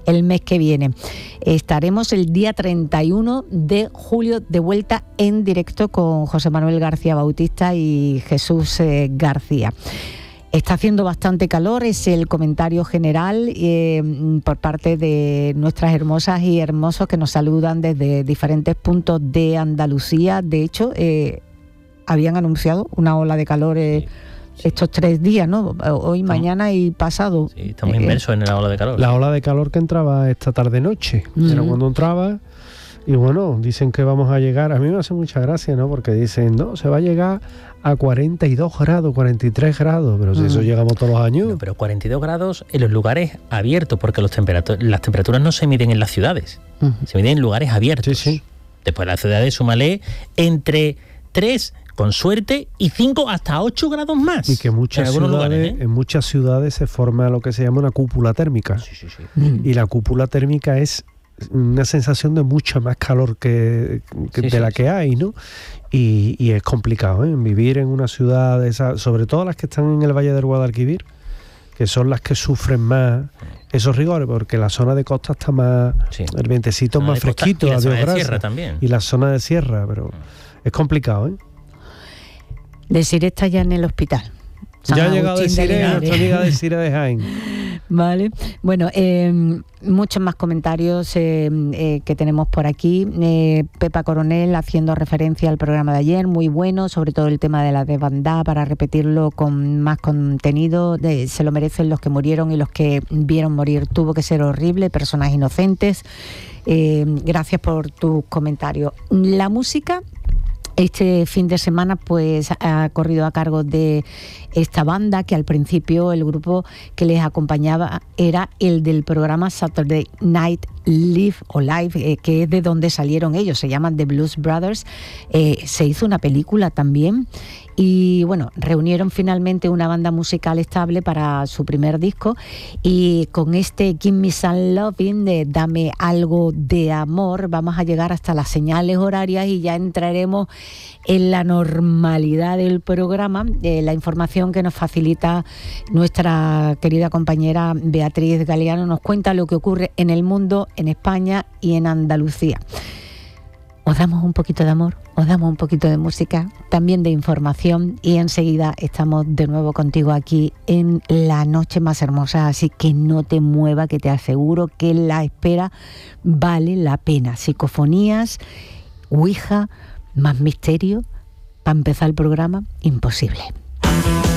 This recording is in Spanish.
el mes que viene. Estaremos el día 31 de julio de vuelta en directo con José Manuel García Bautista y Jesús García. Está haciendo bastante calor, es el comentario general por parte de nuestras hermosas y hermosos que nos saludan desde diferentes puntos de Andalucía. De hecho, habían anunciado una ola de calor estos 3 días, ¿no? Hoy, mañana y pasado. Sí, estamos inmersos en la ola de calor. La ola de calor que entraba esta tarde-noche. Era cuando entraba. Y bueno, dicen que vamos a llegar, a mí me hace mucha gracia, ¿no? Porque dicen, no, se va a llegar a 42 grados, 43 grados, pero si eso llegamos todos los años. No, pero 42 grados en los lugares abiertos, porque las temperaturas no se miden en las ciudades, se miden en lugares abiertos. Sí. Después las ciudades, súmale entre 3, con suerte, y 5 hasta 8 grados más. Y que en muchas ciudades se forma lo que se llama una cúpula térmica. Sí. Y la cúpula térmica es una sensación de mucha más calor que la que hay, ¿no? Y es complicado, ¿eh? Vivir en una ciudad de esa, sobre todo las que están en el Valle del Guadalquivir, que son las que sufren más esos rigores, porque la zona de costa está más, el vientecito más fresquito, y la zona de sierra también. Y la zona de sierra, pero es complicado, ¿eh? Desiree está ya en el hospital. Ya ha llegado Desiree, nuestra amiga Desiree de Jaén. Vale, bueno, muchos más comentarios que tenemos por aquí. Pepa Coronel haciendo referencia al programa de ayer, muy bueno, sobre todo el tema de la desbandada, para repetirlo con más contenido. Se lo merecen los que murieron y los que vieron morir. Tuvo que ser horrible, personas inocentes. Gracias por tus comentarios. La música este fin de semana pues ha corrido a cargo de esta banda, que al principio el grupo que les acompañaba era el del programa Saturday Night Live, que es de donde salieron ellos, se llaman The Blues Brothers. Se hizo una película también y bueno, reunieron finalmente una banda musical estable para su primer disco, y con este Give Me Some Loving, de Dame Algo de Amor, vamos a llegar hasta las señales horarias y ya entraremos en la normalidad del programa. La información que nos facilita nuestra querida compañera Beatriz Galeano nos cuenta lo que ocurre en el mundo, en España y en Andalucía. Os damos un poquito de amor, os damos un poquito de música, también de información, y enseguida estamos de nuevo contigo aquí en La Noche Más Hermosa, así que no te muevas, que te aseguro que la espera vale la pena. Psicofonías, Ouija, más misterio, para empezar el programa, imposible.